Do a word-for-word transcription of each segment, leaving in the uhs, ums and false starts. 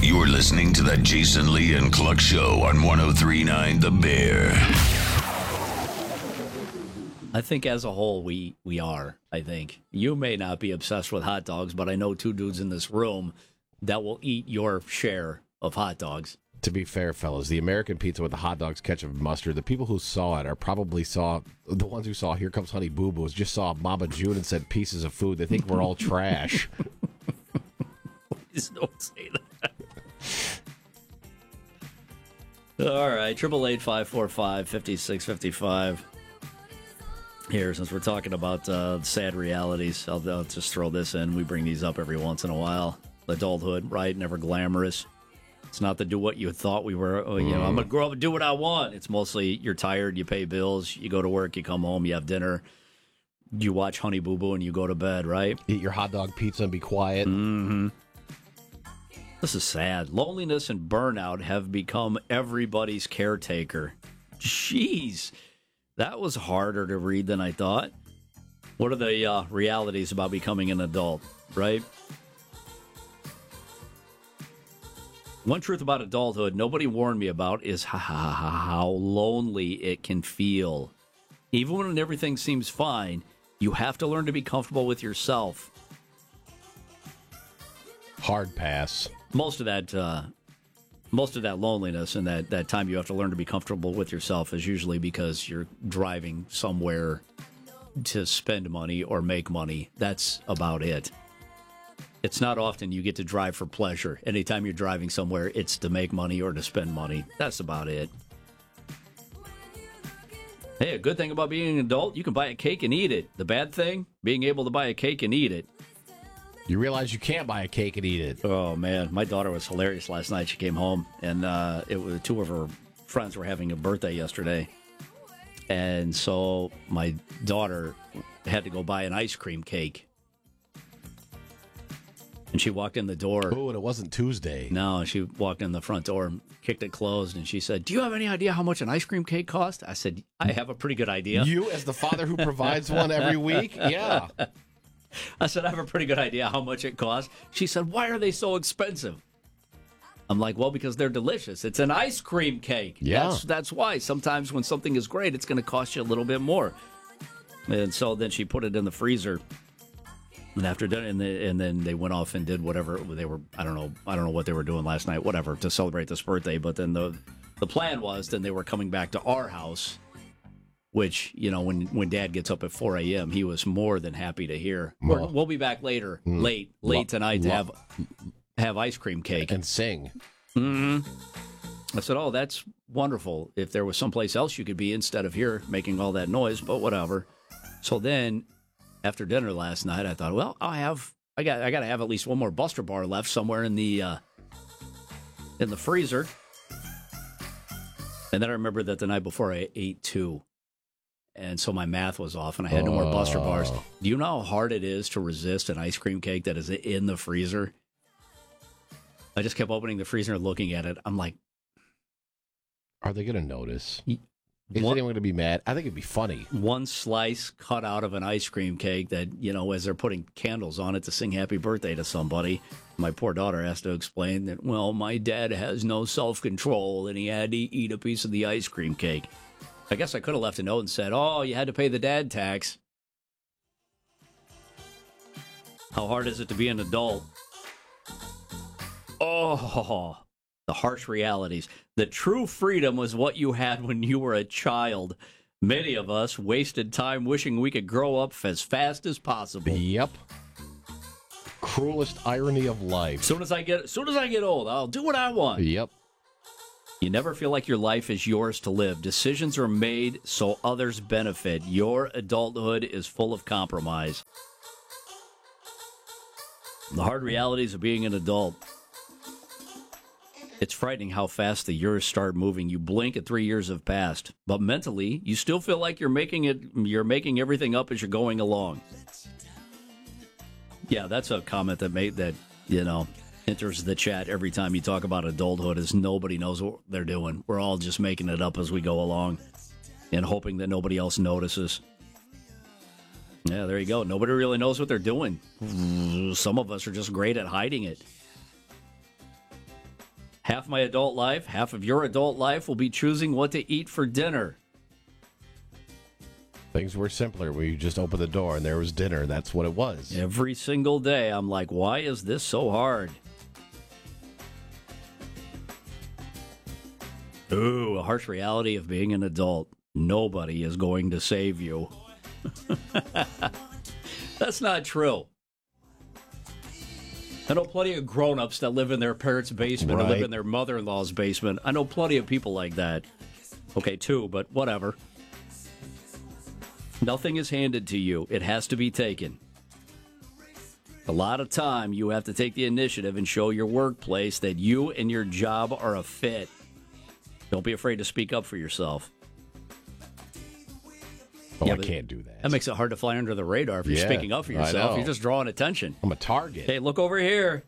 You're listening to the Jason Lee and Cluck Show on one oh three point nine The Bear. I think as a whole, we, we are, I think. You may not be obsessed with hot dogs, but I know two dudes in this room that will eat your share of hot dogs. To be fair, fellas, the American pizza with the hot dogs, ketchup, and mustard, the people who saw it are probably saw, the ones who saw Here Comes Honey Boo Boos, just saw Mama June and said pieces of food. They think we're all trash. Please don't say that. All right, triple eight five four five fifty six fifty five. Here, since we're talking about uh, sad realities, I'll, I'll just throw this in. We bring these up every once in a while. Adulthood, right? Never glamorous. It's not to do what you thought we were. Oh, you know, I'm gonna grow up and do what I want. It's mostly you're tired, you pay bills, you go to work, you come home, you have dinner, you watch Honey Boo Boo, and you go to bed, right? Eat your hot dog pizza and be quiet. Mm-hmm. This is sad. Loneliness and burnout have become everybody's caretaker. Jeez, that was harder to read than I thought. What are the uh, realities about becoming an adult, right? One truth about adulthood nobody warned me about is how lonely it can feel. Even when everything seems fine, you have to learn to be comfortable with yourself. Hard pass. Most of that, uh, most of that loneliness and that, that time you have to learn to be comfortable with yourself is usually because you're driving somewhere to spend money or make money. That's about it. It's not often you get to drive for pleasure. Anytime you're driving somewhere, it's to make money or to spend money. That's about it. Hey, a good thing about being an adult, you can buy a cake and eat it. The bad thing, being able to buy a cake and eat it. You realize you can't buy a cake and eat it. Oh, man. My daughter was hilarious last night. She came home, and uh, it was two of her friends were having a birthday yesterday. And so my daughter had to go buy an ice cream cake. And she walked in the door. Oh, and it wasn't Tuesday. No, she walked in the front door, kicked it closed, and she said, "Do you have any idea how much an ice cream cake cost?" I said, "I have a pretty good idea." You, as the father who provides one every week? Yeah. I said, "I have a pretty good idea how much it costs." She said, "Why are they so expensive?" I'm like, "Well, because they're delicious. It's an ice cream cake." Yeah. That's, that's why. Sometimes when something is great, it's going to cost you a little bit more. And so then she put it in the freezer. And after dinner, and, the, and then they went off and did whatever they were. I don't know. I don't know what they were doing last night. Whatever to celebrate this birthday. But then the the plan was then they were coming back to our house, which you know when when Dad gets up at four a.m. he was more than happy to hear. Well, we'll be back later, mm, late late lo- tonight to lo- have have ice cream cake and sing. Mm-hmm. I said, "Oh, that's wonderful. If there was someplace else you could be instead of here making all that noise, but whatever." So then, after dinner last night, I thought, well, I have, I got, I got to have at least one more Buster Bar left somewhere in the, uh, in the freezer. And then I remembered that the night before I ate two, and so my math was off, and I had no more Buster Bars. Oh. Do you know how hard it is to resist an ice cream cake that is in the freezer? I just kept opening the freezer and looking at it. I'm like, Are they going to notice? Y- Is What- anyone going to be mad? I think it'd be funny. one slice cut out of an ice cream cake that, you know, as they're putting candles on it to sing happy birthday to somebody. My poor daughter has to explain that, well, my dad has no self-control and he had to eat a piece of the ice cream cake. I guess I could have left a note and said, oh, you had to pay the dad tax. How hard is it to be an adult? Oh, the harsh realities. The true freedom was what you had when you were a child. Many of us wasted time wishing we could grow up as fast as possible. Yep. Cruelest irony of life. Soon as I get, soon as I get old, I'll do what I want. Yep. You never feel like your life is yours to live. Decisions are made so others benefit. Your adulthood is full of compromise. The hard realities of being an adult. It's frightening how fast the years start moving. You blink and three years have passed. But mentally, you still feel like you're making it you're making everything up as you're going along. Yeah, that's a comment that made that, you know, enters the chat every time you talk about adulthood is nobody knows what they're doing. We're all just making it up as we go along and hoping that nobody else notices. Yeah, there you go. Nobody really knows what they're doing. Some of us are just great at hiding it. Half my adult life, half of your adult life will be choosing what to eat for dinner. Things were simpler where you just opened the door and there was dinner. That's what it was. Every single day, I'm like, why is this so hard? Ooh, a harsh reality of being an adult. Nobody is going to save you. That's not true. I know plenty of grown-ups that live in their parents' basement Right. or live in their mother-in-law's basement. I know plenty of people like that. Okay, two, but whatever. Nothing is handed to you. It has to be taken. A lot of time, you have to take the initiative and show your workplace that you and your job are a fit. Don't be afraid to speak up for yourself. Oh, Yeah, I but can't do that. That makes it hard to fly under the radar if you're Yeah, speaking up for I yourself. know. You're just drawing attention. I'm a target. Hey, look over here.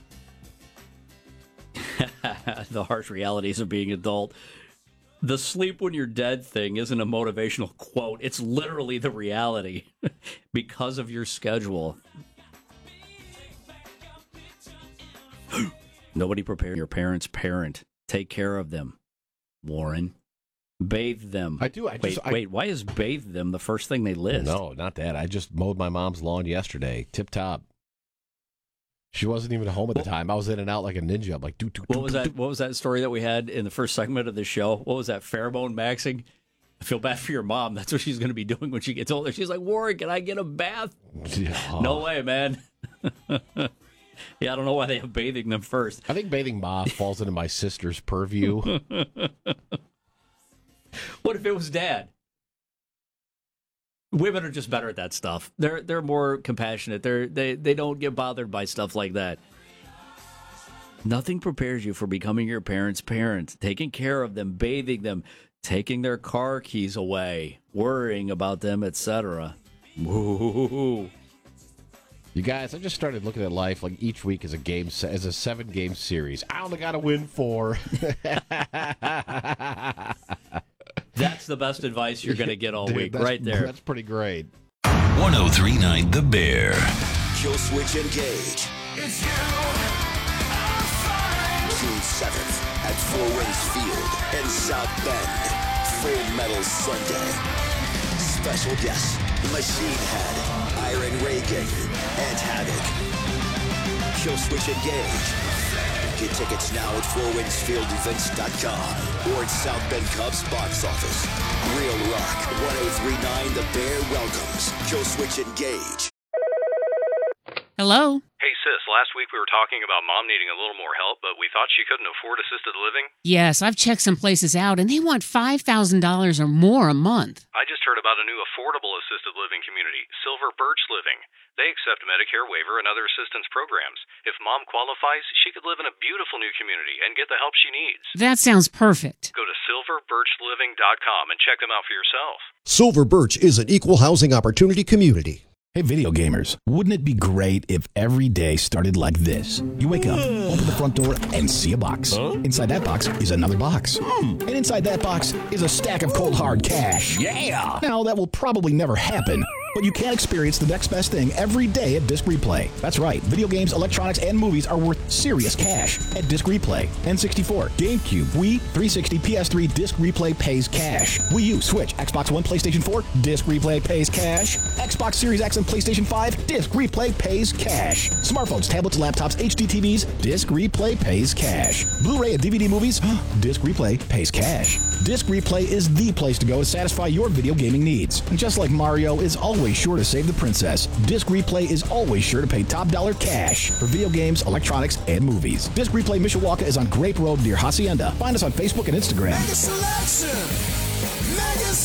The harsh realities of being adult. The sleep when you're dead thing isn't a motivational quote. It's literally the reality because of your schedule. Nobody prepared your parents' parent. Take care of them, Warren. Bathe them. I do. I wait, just, I, wait. Why is bathe them the first thing they list? No, not that. I just mowed my mom's lawn yesterday. Tip top. She wasn't even home at the time. I was in and out like a ninja. I'm like, do, do, What was that? What was that story that we had in the first segment of the show? What was that? Pheromone maxing? I feel bad for your mom. That's what she's going to be doing when she gets older. She's like, Warren, can I get a bath? Yeah. No way, man. Yeah, I don't know why they have bathing them first. I think bathing Ma falls into my sister's purview. What if it was dad? Women are just better at that stuff. They're they're more compassionate. They're they they don't get bothered by stuff like that. Nothing prepares you for becoming your parents' parent, taking care of them, bathing them, taking their car keys away, worrying about them, et cetera. Woo. You guys, I just started looking at life like each week as a game, as a seven game series. I only got to win four. That's the best advice you're going to get all Dude, week, that's- right there. That's pretty great. one oh three point nine The Bear. Kill Switch Engage. It's you. I'm fine. June seventh at Four Winds Field in South Bend. Full Metal Sunday. Special guests, Machine Head, Iron Reagan, and Havoc. Kill Switch Engage. Get tickets now at four winds field events dot com or at South Bend Cubs box office. Real Rock one oh three point nine The Bear welcomes Kill Switch Engage. Hello? Hey, sis, last week we were talking about mom needing a little more help, but we thought she couldn't afford assisted living. Yes, I've checked some places out, and they want five thousand dollars or more a month. I just heard about a new affordable assisted living community, Silver Birch Living. They accept Medicare waiver and other assistance programs. If mom qualifies, she could live in a beautiful new community and get the help she needs. That sounds perfect. Go to silver birch living dot com and check them out for yourself. Silver Birch is an equal housing opportunity community. Hey, video gamers, wouldn't it be great if every day started like this? You wake up, open the front door, and see a box. Huh? Inside that box is another box. Hmm. And inside that box is a stack of cold, hard cash. Yeah! Now, that will probably never happen, but you can experience the next best thing every day at Disc Replay. That's right, video games, electronics, and movies are worth serious cash at Disc Replay. N sixty-four, GameCube, Wii, three sixty, P S three, Disc Replay pays cash. Wii U, Switch, Xbox One, PlayStation four, Disc Replay pays cash. Xbox Series X and PlayStation five, Disc Replay pays cash. Smartphones, tablets, laptops, H D T Vs, Disc Replay pays cash. Blu-ray and D V D movies, Disc Replay pays cash. Disc Replay is the place to go to satisfy your video gaming needs. And just like Mario is always sure to save the princess, Disc Replay is always sure to pay top dollar cash for video games, electronics, and movies. Disc Replay Mishawaka is on Grape Road near Hacienda. Find us on Facebook and Instagram. Mega selection. Mega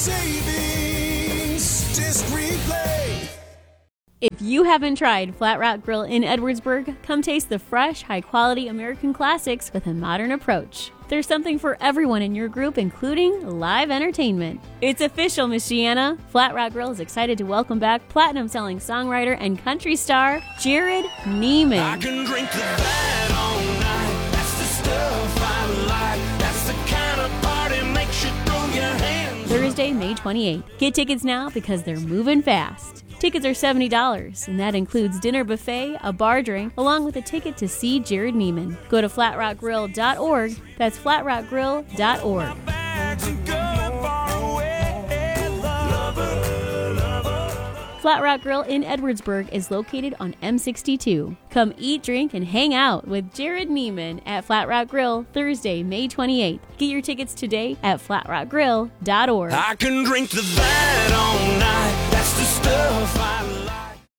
savings. Disc Replay. If you haven't tried Flat Rock Grill in Edwardsburg, come taste the fresh, high-quality American classics with a modern approach. There's something for everyone in your group, including live entertainment. It's official, Michiana. Flat Rock Grill is excited to welcome back platinum-selling songwriter and country star Jared Neiman. I can drink the bad all night. That's the stuff I like. That's the kind of party makes you throw your hands. Thursday, May twenty-eighth. Get tickets now because they're moving fast. Tickets are seventy dollars, and that includes dinner buffet, a bar drink, along with a ticket to see Jared Neiman. Go to flat rock grill dot org. That's flat rock grill dot org. Flat Rock Grill in Edwardsburg is located on M sixty-two. Come eat, drink, and hang out with Jared Neiman at Flat Rock Grill Thursday, May twenty-eighth. Get your tickets today at flat rock grill dot org. I can drink to that all night. That's the stuff I like.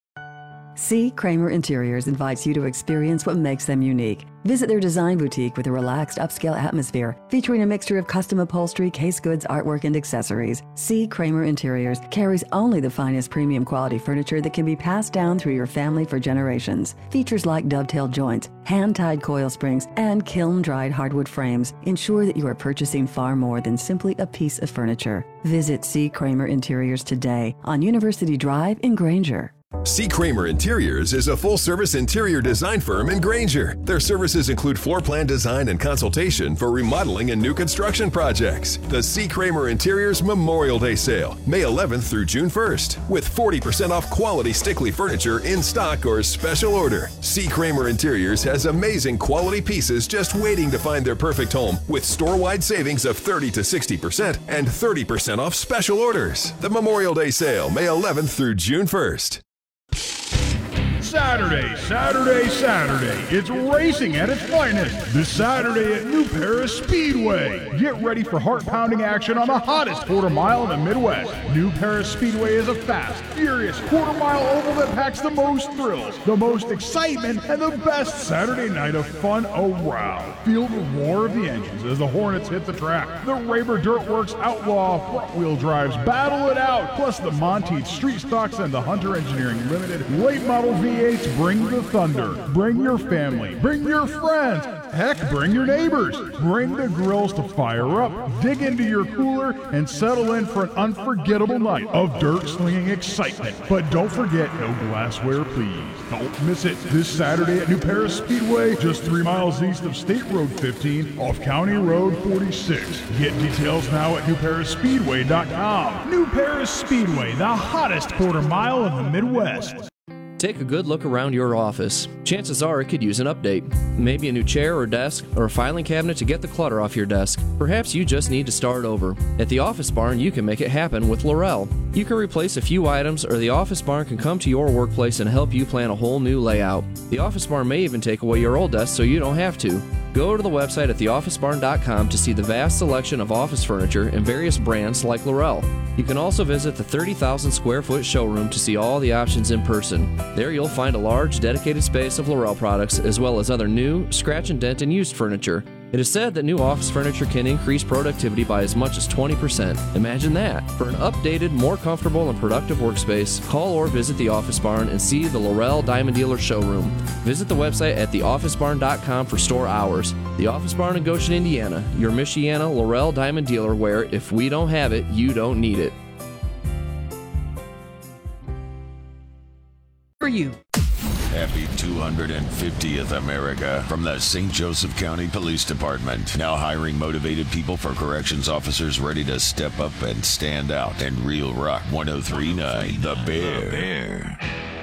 C. Kramer Interiors invites you to experience what makes them unique. Visit their design boutique with a relaxed, upscale atmosphere, featuring a mixture of custom upholstery, case goods, artwork, and accessories. C. Kramer Interiors carries only the finest premium quality furniture that can be passed down through your family for generations. Features like dovetail joints, hand-tied coil springs, and kiln-dried hardwood frames ensure that you are purchasing far more than simply a piece of furniture. Visit C. Kramer Interiors today on University Drive in Granger. C. Kramer Interiors is a full-service interior design firm in Granger. Their services include floor plan design and consultation for remodeling and new construction projects. The C. Kramer Interiors Memorial Day Sale, May eleventh through June first, with forty percent off quality Stickley furniture in stock or special order. C. Kramer Interiors has amazing quality pieces just waiting to find their perfect home, with store-wide savings of thirty to sixty percent and thirty percent off special orders. The Memorial Day Sale, May eleventh through June first. Saturday, Saturday, Saturday. It's racing at its finest. This Saturday at New Paris Speedway. Get ready for heart-pounding action on the hottest quarter mile in the Midwest. New Paris Speedway is a fast, furious quarter-mile oval that packs the most thrills, the most excitement, and the best Saturday night of fun around. Feel the roar of the engines as the Hornets hit the track. The Raber Dirtworks Outlaw front-wheel drives battle it out, plus the Monteith Street Stocks and the Hunter Engineering Limited late model V eights bring the thunder. Bring your family. Bring your friends. Heck, bring your neighbors. Bring the grills to fire up. Dig into your cooler and settle in for an unforgettable night of dirt-slinging excitement. But don't forget, no glassware, please. Don't miss it this Saturday at New Paris Speedway, just three miles east of State Road fifteen off County Road forty-six. Get details now at new paris speedway dot com. New Paris Speedway, the hottest quarter mile in the Midwest. Take a good look around your office. Chances are it could use an update. Maybe a new chair or desk, or a filing cabinet to get the clutter off your desk. Perhaps you just need to start over. At the Office Barn, you can make it happen with Laurel. You can replace a few items, or the Office Barn can come to your workplace and help you plan a whole new layout. The Office Barn may even take away your old desk so you don't have to. Go to the website at the office barn dot com to see the vast selection of office furniture and various brands like Laurel. You can also visit the thirty thousand square foot showroom to see all the options in person. There you'll find a large dedicated space of Laurel products as well as other new, scratch and dent and used furniture. It is said that new office furniture can increase productivity by as much as twenty percent. Imagine that. For an updated, more comfortable and productive workspace, call or visit the Office Barn and see the Laurel Diamond Dealer showroom. Visit the website at the office barn dot com for store hours. The Office Barn in Goshen, Indiana, your Michiana Laurel Diamond Dealer where if we don't have it, you don't need it. For you. Happy two hundred fiftieth America from the Saint Joseph County Police Department. Now hiring motivated people for corrections officers ready to step up and stand out. And Real Rock one oh three point nine, The Bear. The Bear.